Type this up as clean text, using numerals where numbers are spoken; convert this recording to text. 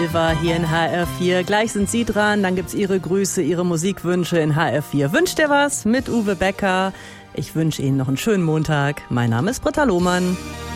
Silva hier in HR4. Gleich sind Sie dran, dann gibt's Ihre Grüße, Ihre Musikwünsche in HR4. Wünscht ihr was mit Uwe Becker? Ich wünsche Ihnen noch einen schönen Montag. Mein Name ist Britta Lohmann.